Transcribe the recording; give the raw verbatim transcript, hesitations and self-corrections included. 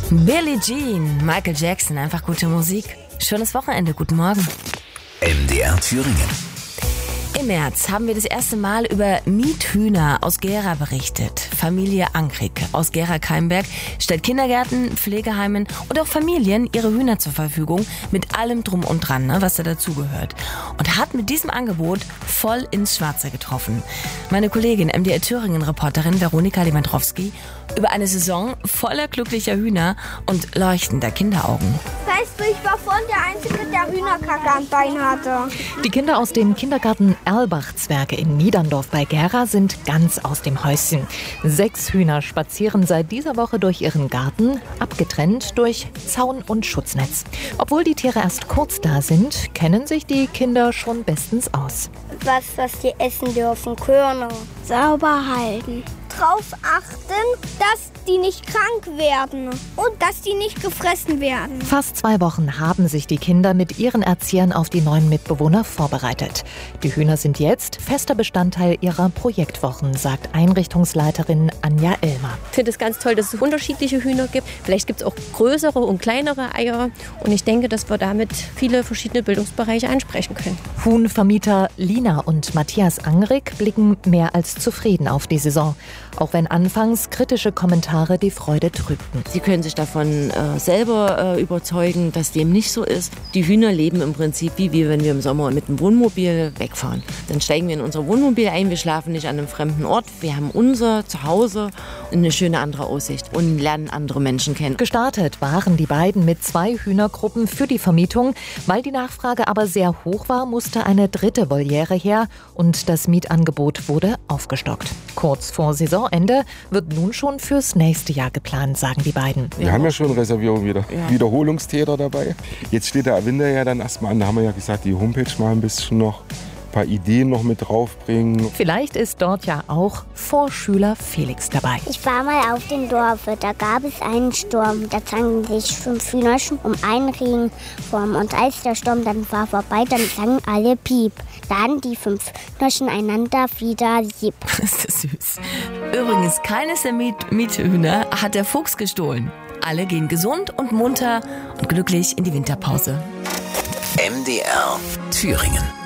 Billie Jean, Michael Jackson, einfach gute Musik. Schönes Wochenende, guten Morgen. M D R Thüringen. Im März haben wir das erste Mal über Miethühner aus Gera berichtet. Familie Ankrig aus Gera-Keimberg stellt Kindergärten, Pflegeheimen und auch Familien ihre Hühner zur Verfügung mit allem Drum und Dran, ne, was da dazugehört. Und hat mit diesem Angebot voll ins Schwarze getroffen. Meine Kollegin, M D R Thüringen-Reporterin Veronika Lewandowski, über eine Saison voller glücklicher Hühner und leuchtender Kinderaugen. Weißt du, ich war vorhin der Einzige, der Hühnerkacke am Bein hatte. Die Kinder aus dem Kindergarten Erlbach-Zwerge in Niederndorf bei Gera sind ganz aus dem Häuschen. Sechs Hühner spazieren seit dieser Woche durch ihren Garten, abgetrennt durch Zaun und Schutznetz. Obwohl die Tiere erst kurz da sind, kennen sich die Kinder schon bestens aus. Was, was die essen dürfen, Körner. Sauber halten. Drauf achten, dass die nicht krank werden und dass die nicht gefressen werden. Fast zwei Wochen haben sich die Kinder mit ihren Erziehern auf die neuen Mitbewohner vorbereitet. Die Hühner sind jetzt fester Bestandteil ihrer Projektwochen, sagt Einrichtungsleiterin Anja Elmer. Ich finde es ganz toll, dass es unterschiedliche Hühner gibt. Vielleicht gibt es auch größere und kleinere Eier. Und ich denke, dass wir damit viele verschiedene Bildungsbereiche ansprechen können. Huhnvermieter Lina und Matthias Angrig blicken mehr als zufrieden auf die Saison. Auch wenn anfangs kritische Kommentare die Freude trübten. Sie können sich davon äh, selber äh, überzeugen, dass dem nicht so ist. Die Hühner leben im Prinzip wie wir, wenn wir im Sommer mit dem Wohnmobil wegfahren. Dann steigen wir in unser Wohnmobil ein, wir schlafen nicht an einem fremden Ort. Wir haben unser Zuhause, eine schöne andere Aussicht und lernen andere Menschen kennen. Gestartet waren die beiden mit zwei Hühnergruppen für die Vermietung. Weil die Nachfrage aber sehr hoch war, musste eine dritte Voliere her und das Mietangebot wurde aufgestockt. Kurz vor Saisonende wird nun schon fürs nächste Jahr geplant, sagen die beiden. Wir ja. haben ja schon Reservierungen wieder. Ja. Wiederholungstäter dabei. Jetzt steht der Winter ja dann erstmal an. Da haben wir ja gesagt, die Homepage mal ein bisschen noch ein paar Ideen noch mit draufbringen. Vielleicht ist dort ja auch Vorschüler Felix dabei. Ich war mal auf dem Dorf, da gab es einen Sturm. Da zangen sich fünf Hühnerchen um einen Regenwurm. Und als der Sturm dann war vorbei, dann sangen alle Piep. Dann die fünf Hühnerchen einander wieder Jipp. Das ist süß. Übrigens, keines der Miet- Miethühner hat der Fuchs gestohlen. Alle gehen gesund und munter und glücklich in die Winterpause. M D R Thüringen.